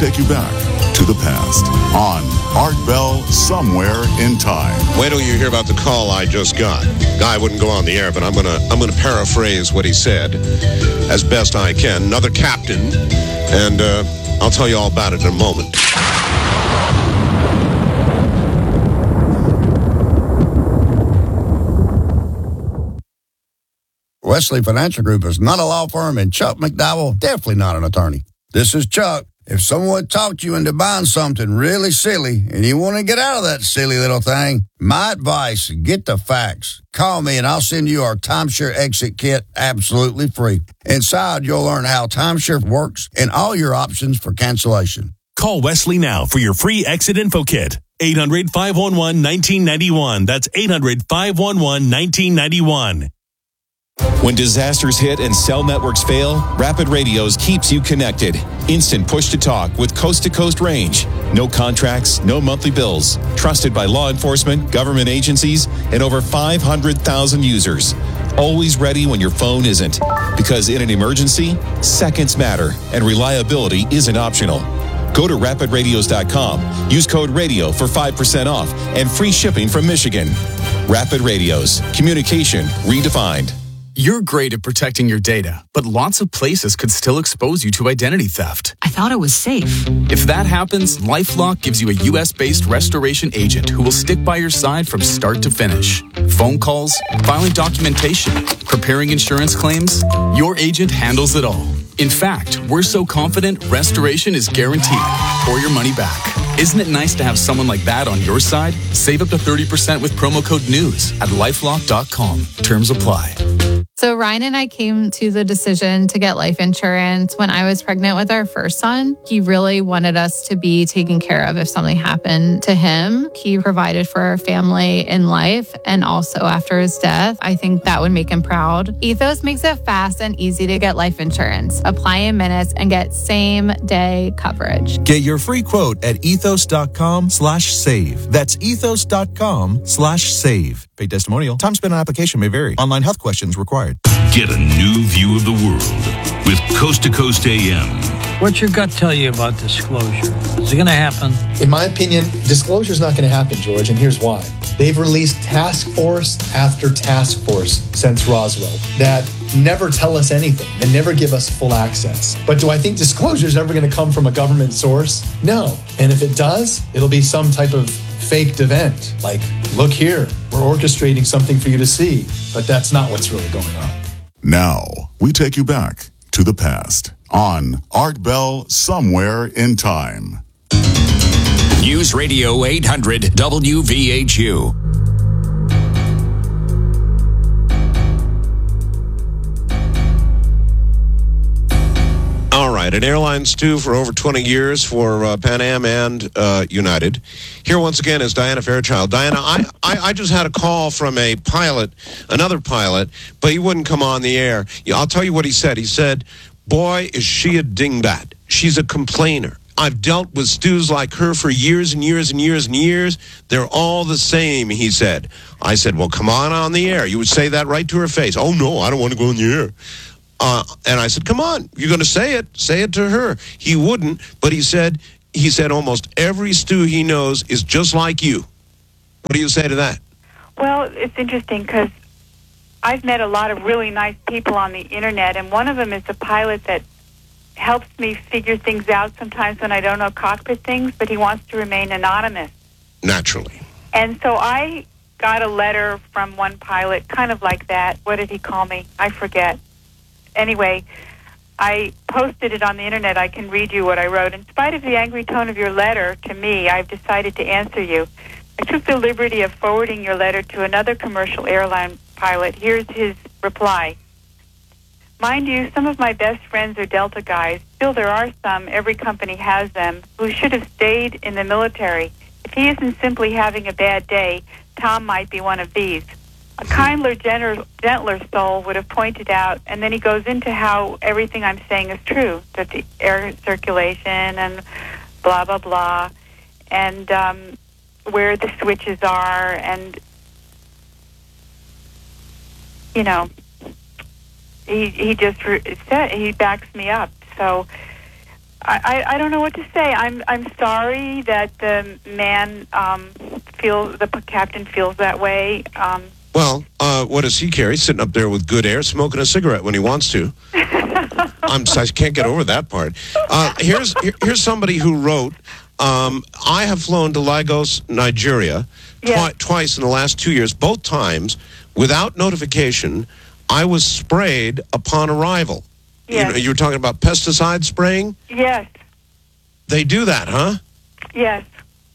take you back to the past on Art Bell Somewhere in Time. Wait till you hear about the call I just got. Guy wouldn't go on the air, but I'm gonna paraphrase what he said as best I can. Another captain, and I'll tell you all about it in a moment. Wesley Financial Group is not a law firm, and Chuck McDowell, definitely not an attorney. This is Chuck. If someone talked you into buying something really silly and you want to get out of that silly little thing, my advice, get the facts. Call me and I'll send you our timeshare exit kit absolutely free. Inside, you'll learn how timeshare works and all your options for cancellation. Call Wesley now for your free exit info kit. 800-511-1991. That's 800-511-1991. When disasters hit and cell networks fail, Rapid Radios keeps you connected. Instant push-to-talk with coast-to-coast range. No contracts, no monthly bills. Trusted by law enforcement, government agencies, and over 500,000 users. Always ready when your phone isn't. Because in an emergency, seconds matter, and reliability isn't optional. Go to rapidradios.com. Use code RADIO for 5% off and free shipping from Michigan. Rapid Radios. Communication redefined. You're great at protecting your data, but lots of places could still expose you to identity theft. I thought it was safe. If that happens, LifeLock gives you a U.S.-based restoration agent who will stick by your side from start to finish. Phone calls, filing documentation, preparing insurance claims, your agent handles it all. In fact, we're so confident restoration is guaranteed or your money back. Isn't it nice to have someone like that on your side? Save up to 30% with promo code NEWS at lifelock.com. Terms apply. So Ryan and I came to the decision to get life insurance when I was pregnant with our first son. He really wanted us to be taken care of if something happened to him. He provided for our family in life and also after his death. I think that would make him proud. Ethos makes it fast and easy to get life insurance. Apply in minutes and get same-day coverage. Get your free quote at ethos.com/save. That's ethos.com/save. Paid testimonial. Time spent on application may vary. Online health questions required. Get a new view of the world with Coast to Coast AM. What's your gut tell you about disclosure? Is it going to happen? In my opinion, disclosure is not going to happen, George, and here's why. They've released task force after task force since Roswell that never tell us anything and never give us full access. But do I think disclosure is ever going to come from a government source? No. And if it does, it'll be some type of faked event. Like, look here, we're orchestrating something for you to see. But that's not what's really going on. Now, we take you back to the past on Art Bell Somewhere in Time. News Radio 800 WVHU. All right, at Airlines 2 for over 20 years for Pan Am and United. Here once again is Diana Fairchild. Diana, I just had a call from a pilot, another pilot, but he wouldn't come on the air. I'll tell you what he said. He said, boy, is she a dingbat. She's a complainer. I've dealt with stews like her for years and years and years and years. They're all the same, he said. I said, well, come on the air. You would say that right to her face. Oh, no, I don't want to go on the air. And I said, come on, you're going to say it to her. He wouldn't, but he said almost every stew he knows is just like you. What do you say to that? Well, it's interesting because I've met a lot of really nice people on the internet, and one of them is a pilot that helps me figure things out sometimes when I don't know cockpit things, but he wants to remain anonymous. Naturally. And so I got a letter from one pilot, kind of like that. What did he call me? I forget. Anyway, I posted it on the internet. I can read you what I wrote. In spite of the angry tone of your letter to me, I've decided to answer you. I took the liberty of forwarding your letter to another commercial airline pilot. Here's his reply. Mind you, some of my best friends are Delta guys. Still, there are some, every company has them, who should have stayed in the military. If he isn't simply having a bad day, Tom might be one of these. A kinder, gentler soul would have pointed out, and then he goes into how everything I'm saying is true, that the air circulation and blah, blah, blah, and where the switches are, and, you know, he just he backs me up. So I don't know what to say. I'm sorry that the man the captain feels that way. Well, what does he carry? Sitting up there with good air, smoking a cigarette when he wants to. I can't get over that part. Here's somebody who wrote, I have flown to Lagos, Nigeria, twice in the last 2 years. Both times, without notification, I was sprayed upon arrival. Yes. You were talking about pesticide spraying? Yes. They do that, huh? Yes.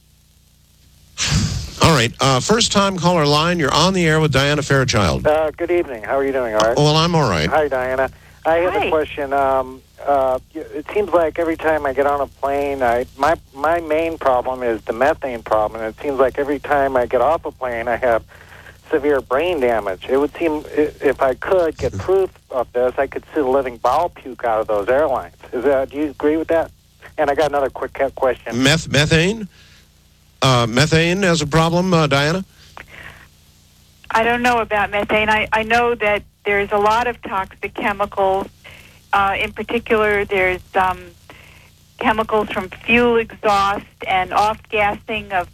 All right. First-time caller line. You're on the air with Diana Fairchild. Good evening. How are you doing, Art? Well, I'm all right. Hi, Diana. I have a question. It seems like every time I get on a plane, my main problem is the methane problem, and it seems like every time I get off a plane, I have severe brain damage. It would seem if I could get proof of this, I could see the living bowel puke out of those airlines. Do you agree with that? And I got another quick question. Methane? Methane as a problem, Diana? I don't know about methane. I know that there's a lot of toxic chemicals. In particular, there's chemicals from fuel exhaust and off-gassing of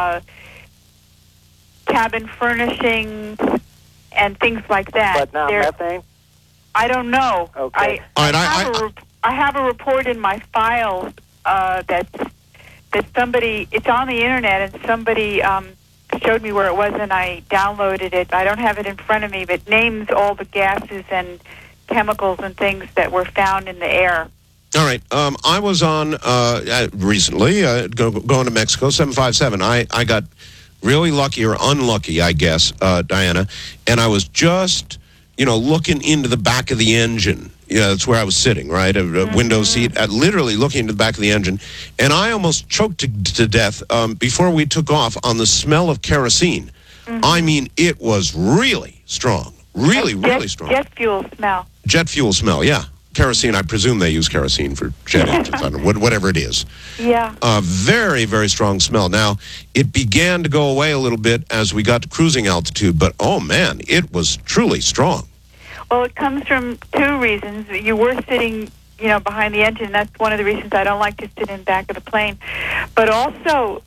cabin furnishing and things like that. But not methane? I don't know. Okay. I have a report in my file that somebody, it's on the internet, and somebody showed me where it was, and I downloaded it. I don't have it in front of me, but names all the gases and chemicals and things that were found in the air. All right. I was on recently going to Mexico, 757. I got really lucky or unlucky, I guess, Diana, and I was just, looking into the back of the engine. Yeah, that's where I was sitting, right? A window seat, literally looking into the back of the engine. And I almost choked to death before we took off on the smell of kerosene. Mm-hmm. I mean, it was really strong. Really strong. Jet fuel smell. Jet fuel smell, yeah. Kerosene, I presume they use kerosene for jet engines, I don't know, whatever it is. Yeah. Very, very strong smell. Now, it began to go away a little bit as we got to cruising altitude, but, oh, man, it was truly strong. Well, it comes from two reasons. You were sitting, behind the engine. That's one of the reasons I don't like to sit in the back of the plane. But also,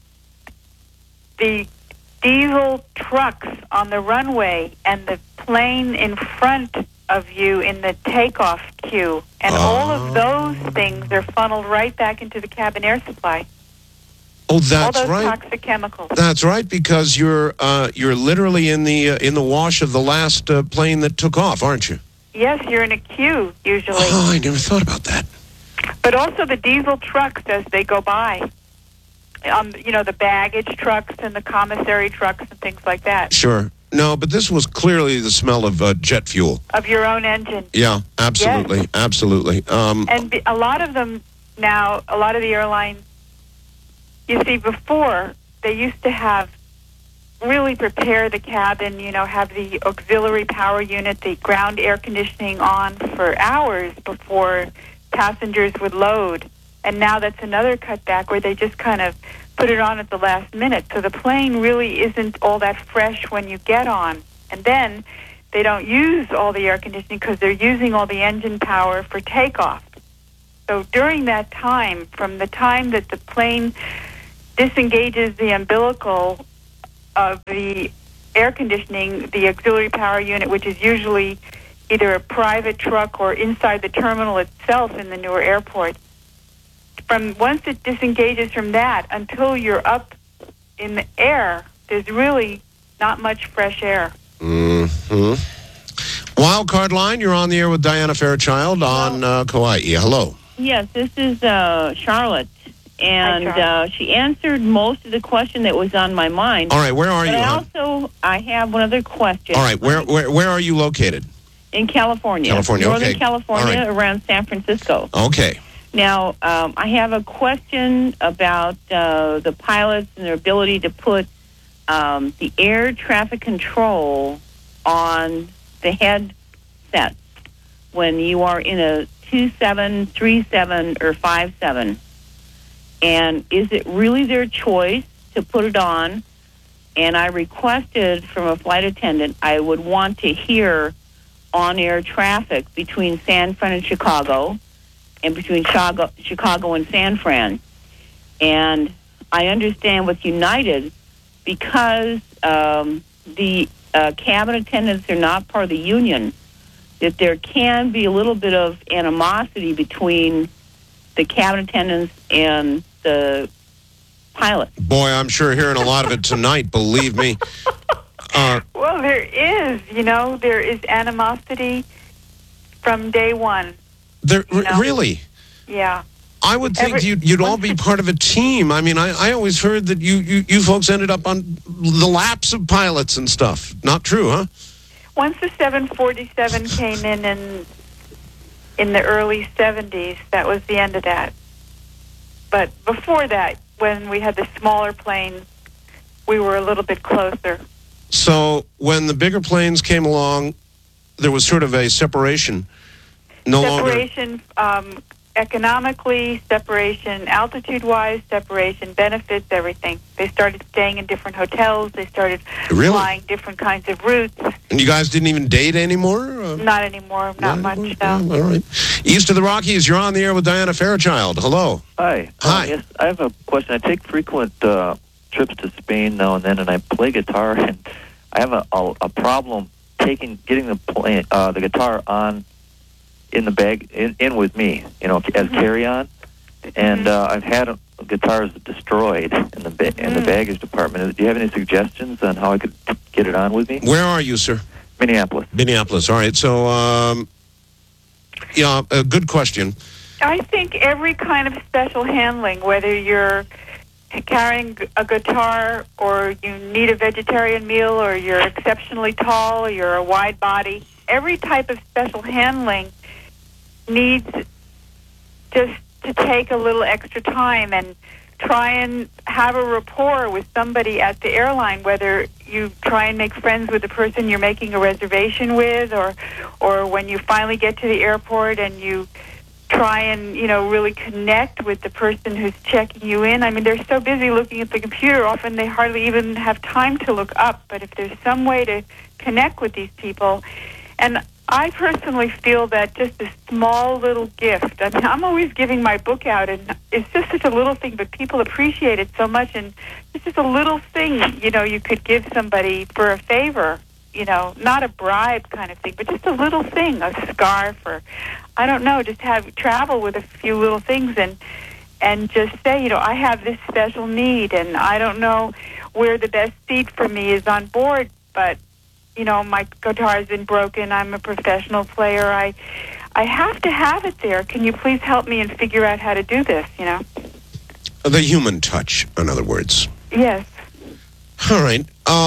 the diesel trucks on the runway and the plane in front of you in the takeoff queue, and all of those things are funneled right back into the cabin air supply. Oh, that's all those right. Toxic chemicals. That's right, because you're literally in the wash of the last plane that took off, aren't you? Yes, you're in a queue usually. Oh, I never thought about that. But also the diesel trucks as they go by. The baggage trucks and the commissary trucks and things like that. Sure. No, but this was clearly the smell of jet fuel. Of your own engine. Yeah, absolutely, yes. Absolutely. And a lot of them now, a lot of the airlines, you see, before, they used to really prepare the cabin, have the auxiliary power unit, the ground air conditioning on for hours before passengers would load. And now that's another cutback where they just kind of put it on at the last minute. So the plane really isn't all that fresh when you get on. And then they don't use all the air conditioning because they're using all the engine power for takeoff. So during that time, from the time that the plane disengages the umbilical of the air conditioning, the auxiliary power unit, which is usually either a private truck or inside the terminal itself in the newer airports, from once it disengages from that until you're up in the air, there's really not much fresh air. Mm-hmm. Wildcard line, you're on the air with Diana Fairchild on Kauai. Hello. Yes, this is Charlotte. And she answered most of the question that was on my mind. All right, where are you? I have one other question. All right, where are you located? In California. Northern California, around San Francisco. Okay. Now, I have a question about the pilots and their ability to put the air traffic control on the headset when you are in a 27, 37, or 57. And is it really their choice to put it on? And I requested from a flight attendant, I would want to hear on-air traffic between San Fran and Chicago, in between Chicago and San Fran. And I understand with United, because the cabin attendants are not part of the union, that there can be a little bit of animosity between the cabin attendants and the pilot. Boy, I'm sure hearing a lot of it tonight, believe me. Well, there is. There is animosity from day one. Really? Yeah. I would think you'd all be part of a team. I mean, I always heard that you folks ended up on the laps of pilots and stuff. Not true, huh? Once the 747 came in the early 70s, that was the end of that. But before that, when we had the smaller planes, we were a little bit closer. So when the bigger planes came along, there was sort of a separation. Separation, economically, separation, altitude-wise, separation, benefits, everything. They started staying in different hotels. They started flying different kinds of routes. And you guys didn't even date anymore? Not anymore. Not much, no. All right. East of the Rockies, you're on the air with Diana Fairchild. Hello. Hi. Hi. Yes, I have a question. I take frequent trips to Spain now and then, and I play guitar, and I have a problem getting the guitar on in the bag in with me, as carry-on, and I've had guitars destroyed in the baggage department. Do you have any suggestions on how I could get it on with me? Where are you, sir? Minneapolis. Minneapolis. All right. So, a good question. I think every kind of special handling, whether you're carrying a guitar or you need a vegetarian meal or you're exceptionally tall or you're a wide body, every type of special handling needs just to take a little extra time and try and have a rapport with somebody at the airline, whether you try and make friends with the person you're making a reservation with, or when you finally get to the airport and you try and, really connect with the person who's checking you in. I mean, they're so busy looking at the computer, often they hardly even have time to look up. But if there's some way to connect with these people, and I personally feel that just a small little gift. I mean, I'm always giving my book out, and it's just such a little thing, but people appreciate it so much. And it's just a little thing, you could give somebody for a favor, not a bribe kind of thing, but just a little thing, a scarf, or I don't know, just travel with a few little things and just say, I have this special need, and I don't know where the best seat for me is on board, but my guitar's been broken. I'm a professional player. I have to have it there. Can you please help me and figure out how to do this, The human touch, in other words. Yes. All right.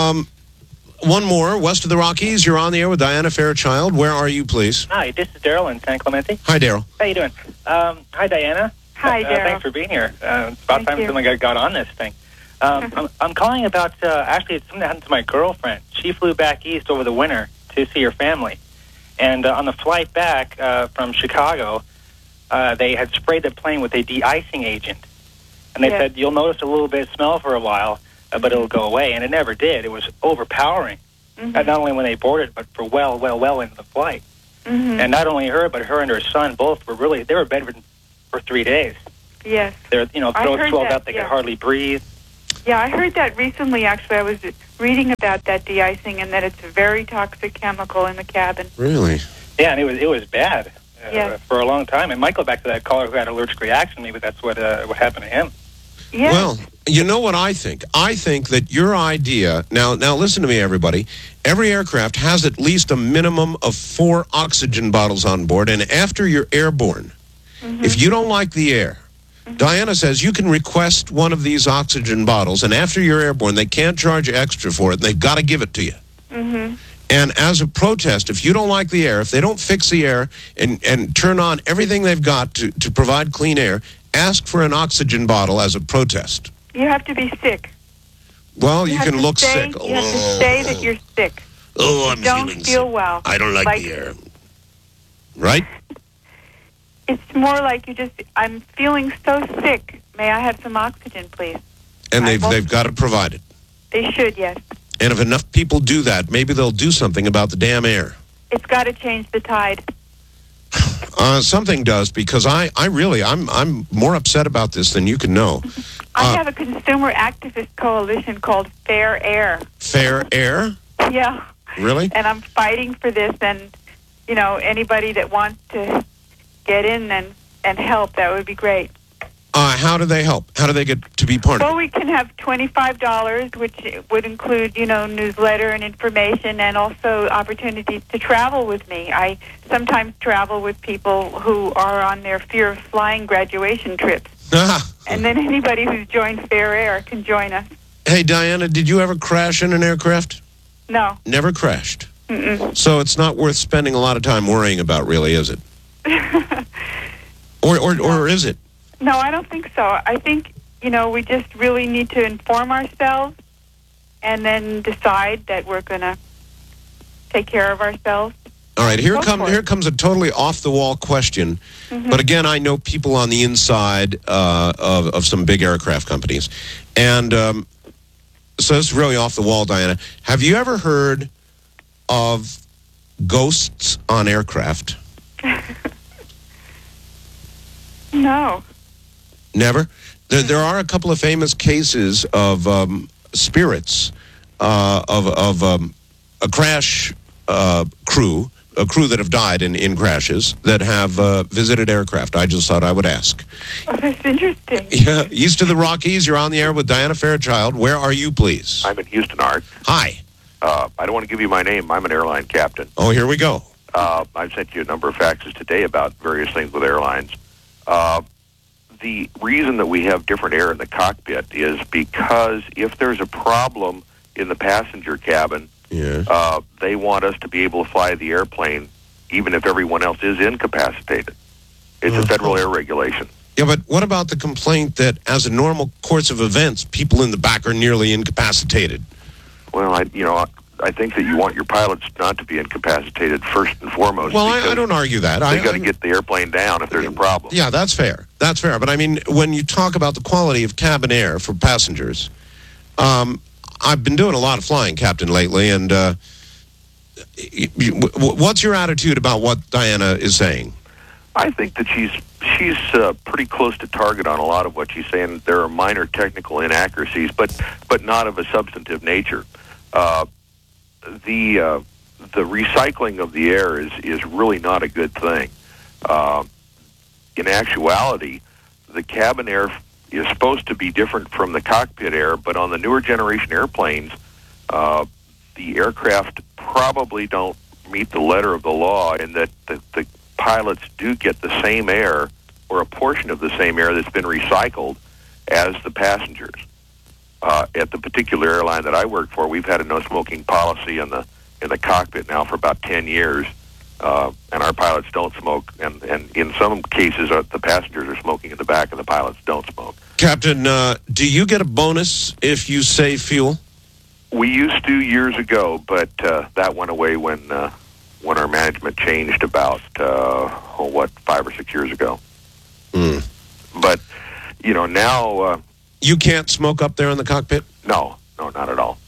One more. West of the Rockies, you're on the air with Diana Fairchild. Where are you, please? Hi, this is Daryl in San Clemente. Hi, Daryl. How you doing? Hi, Diana. Hi, Daryl. Thanks for being here. It's about time somebody got on this thing. I'm calling about, actually, it's something that happened to my girlfriend. She flew back east over the winter to see her family. And on the flight back from Chicago, they had sprayed the plane with a de-icing agent. And they said, you'll notice a little bit of smell for a while, but it'll go away. And it never did. It was overpowering. Not only when they boarded, but for well into the flight. And not only her, but her and her son both were they were bedridden for 3 days. Yes. Their throats swelled up. They could hardly breathe. Yeah, I heard that recently, actually. I was reading about that de-icing and that it's a very toxic chemical in the cabin. Really? Yeah, and it was bad yes. for a long time. It might go back to that caller who had an allergic reaction. Maybe that's what happened to him. Yes. Well, you know what I think? I think that your idea... Now listen to me, everybody. Every aircraft has at least a minimum of 4 oxygen bottles on board, and after you're airborne, if you don't like the air, Diana says you can request one of these oxygen bottles, and after you're airborne, they can't charge you extra for it. They've got to give it to you. And as a protest, if you don't like the air, if they don't fix the air and turn on everything they've got to provide clean air, ask for an oxygen bottle as a protest. You have to be sick. Well, you can look sick. You have to say that you're sick. Oh, I'm don't feeling feel sick. well. I don't like the air. Right? It's more like I'm feeling so sick. May I have some oxygen, please? And they've got to provide it. They should, yes. And if enough people do that, maybe they'll do something about the damn air. It's got to change the tide. Something does, because I'm more upset about this than you can know. I have a consumer activist coalition called Fair Air. Fair Air? Yeah. Really? And I'm fighting for this, and, anybody that wants to get in and help, that would be great. How do they help? How do they get to be part of it? Well, we can have $25, which would include, newsletter and information, and also opportunities to travel with me. I sometimes travel with people who are on their fear of flying graduation trips. And then anybody who's joined Fair Air can join us. Hey, Diana, did you ever crash in an aircraft? No. Never crashed? Mm-mm. So it's not worth spending a lot of time worrying about, really, is it? Or is it? No, I don't think so. I think, we just really need to inform ourselves and then decide that we're going to take care of ourselves. All right, here comes a totally off-the-wall question. Mm-hmm. But again, I know people on the inside of some big aircraft companies. And so this is really off-the-wall, Diana. Have you ever heard of ghosts on aircraft? No. Never? There are a couple of famous cases of spirits of a crash crew, a crew that have died in crashes that have visited aircraft. I just thought I would ask. Oh, that's interesting. Yeah, east of the Rockies, you're on the air with Diana Fairchild. Where are you, please? I'm in Houston, Art. Hi. I don't want to give you my name. I'm an airline captain. Oh, here we go. I've sent you a number of faxes today about various things with airlines. The reason that we have different air in the cockpit is because if there's a problem in the passenger cabin, they want us to be able to fly the airplane even if everyone else is incapacitated. It's a federal air regulation. Yeah, but what about the complaint that as a normal course of events, people in the back are nearly incapacitated? Well, I think that you want your pilots not to be incapacitated first and foremost. Well, I don't argue that. They got to get the airplane down if there's a problem. Yeah, that's fair. That's fair. But I mean, when you talk about the quality of cabin air for passengers, I've been doing a lot of flying, Captain, lately, and what's your attitude about what Diana is saying? I think that she's pretty close to target on a lot of what she's saying. There are minor technical inaccuracies, but not of a substantive nature. The recycling of the air is really not a good thing. In actuality, the cabin air is supposed to be different from the cockpit air, but on the newer generation airplanes, the aircraft probably don't meet the letter of the law in that the pilots do get the same air or a portion of the same air that's been recycled as the passengers. At the particular airline that I work for, we've had a no-smoking policy in the cockpit now for about 10 years, and our pilots don't smoke. And in some cases, the passengers are smoking in the back, and the pilots don't smoke. Captain, do you get a bonus if you save fuel? We used to years ago, but that went away when our management changed about 5 or 6 years ago. But now. You can't smoke up there in the cockpit? No, not at all.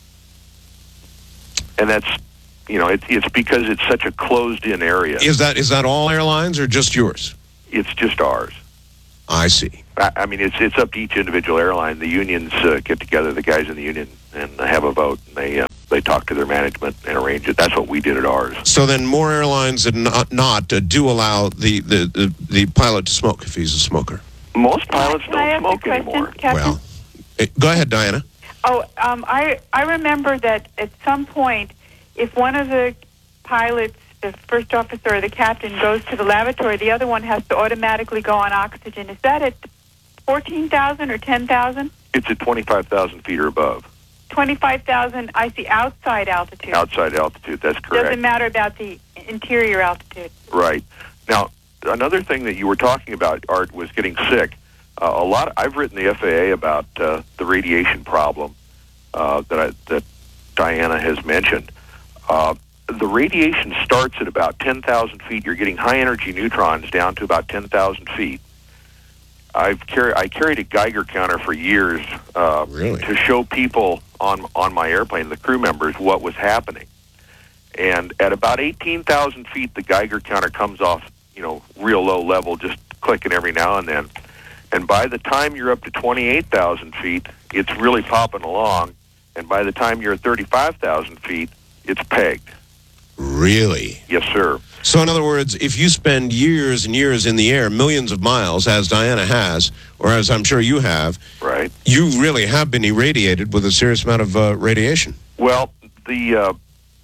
And that's, it's because it's such a closed-in area. Is that all airlines or just yours? It's just ours. I see. I mean, it's up to each individual airline. The unions get together, the guys in the union, and have a vote, and they talk to their management and arrange it. That's what we did at ours. So then more airlines than not do allow the pilot to smoke if he's a smoker. Most pilots don't smoke anymore. Captain? Well, go ahead, Diana. Oh, I remember that at some point, if one of the pilots, the first officer or the captain, goes to the lavatory, the other one has to automatically go on oxygen. Is that at 14,000 or 10,000? It's at 25,000 feet or above. 25,000, I see, outside altitude. Outside altitude, that's correct. Doesn't matter about the interior altitude. Right. Now, another thing that you were talking about, Art, was getting sick. I've written the FAA about the radiation problem that Diana has mentioned. The radiation starts at about 10,000 feet. You're getting high-energy neutrons down to about 10,000 feet. I carried a Geiger counter for years to show people on my airplane, the crew members, what was happening. And at about 18,000 feet, the Geiger counter comes off real low level, just clicking every now and then. And by the time you're up to 28,000 feet, it's really popping along. And by the time you're at 35,000 feet, it's pegged. Really? Yes, sir. So in other words, if you spend years and years in the air, millions of miles, as Diana has, or as I'm sure you have, right, you really have been irradiated with a serious amount of radiation. Well, the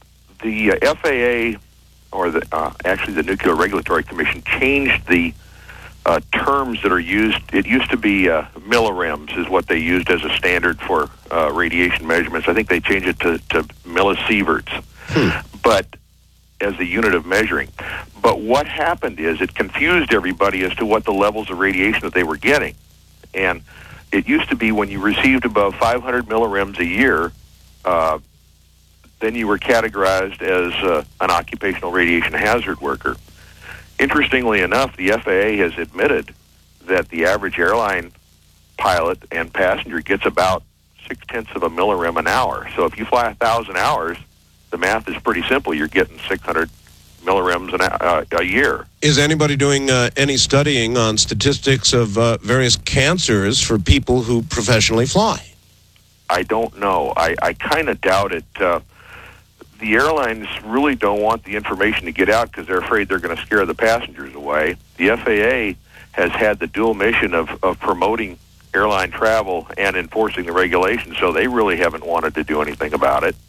FAA, or actually the Nuclear Regulatory Commission, changed the terms that are used. It used to be millirems is what they used as a standard for radiation measurements. I think they changed it to millisieverts, but as a unit of measuring. But what happened is it confused everybody as to what the levels of radiation that they were getting. And it used to be when you received above 500 millirems a year, then you were categorized as an occupational radiation hazard worker. Interestingly enough, the FAA has admitted that the average airline pilot and passenger gets about 0.6 of a millirem an hour. So if you fly 1,000 hours, the math is pretty simple. You're getting 600 millirems a year. Is anybody doing any studying on statistics of various cancers for people who professionally fly? I don't know. I kind of doubt it. The airlines really don't want the information to get out because they're afraid they're going to scare the passengers away. The FAA has had the dual mission of promoting airline travel and enforcing the regulations, so they really haven't wanted to do anything about it.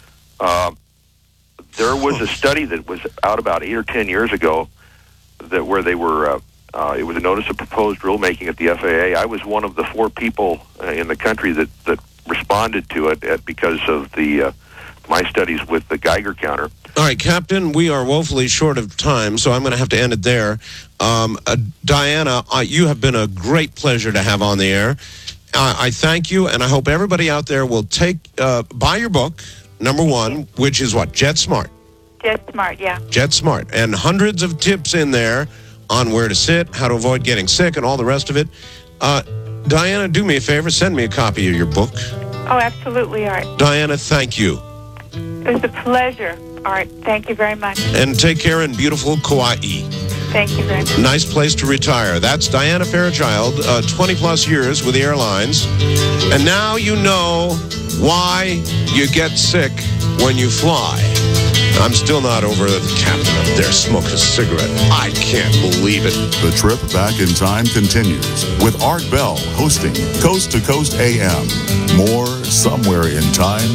There was a study that was out about 8 or 10 years ago where they were, it was a notice of proposed rulemaking at the FAA. I was one of the 4 people in the country that responded to it because of my studies with the Geiger counter. All right, Captain, we are woefully short of time, so I'm going to have to end it there. Diana, you have been a great pleasure to have on the air. I thank you, and I hope everybody out there will buy your book, number 1, which is what? JetSmart. JetSmart, yeah. JetSmart. And hundreds of tips in there on where to sit, how to avoid getting sick, and all the rest of it. Diana, do me a favor. Send me a copy of your book. Oh, absolutely, Art. Diana, thank you. It was a pleasure, Art. Thank you very much. And take care in beautiful Kauai. Thank you very much. Nice place to retire. That's Diana Fairchild, 20-plus years with the airlines. And now you know why you get sick when you fly. I'm still not over the captain up there smoking a cigarette. I can't believe it. The trip back in time continues with Art Bell hosting Coast to Coast AM. More somewhere in time.